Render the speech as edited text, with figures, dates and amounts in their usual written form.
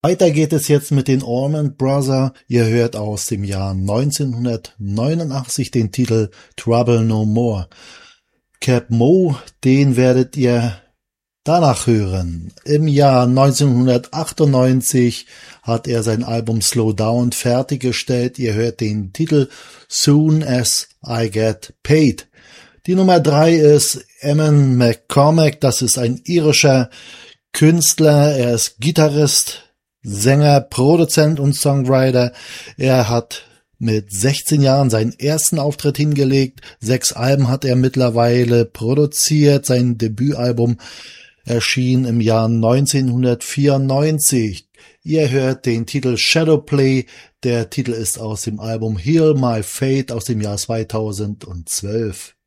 Weiter geht es jetzt mit den Allman Brothers. Ihr hört aus dem Jahr 1989 den Titel Trouble No More. Cap Mo, den werdet ihr danach hören. Im Jahr 1998 hat er sein Album Slow Down fertiggestellt. Ihr hört den Titel Soon As I Get Paid. Die Nummer 3 ist Eamon McCormack. Das ist ein irischer Künstler. Er ist Gitarrist, Sänger, Produzent und Songwriter. Er hat mit 16 Jahren seinen ersten Auftritt hingelegt. 6 Alben hat er mittlerweile produziert. Sein Debütalbum erschien im Jahr 1994. Ihr hört den Titel Shadowplay. Der Titel ist aus dem Album Heal My Fate aus dem Jahr 2012.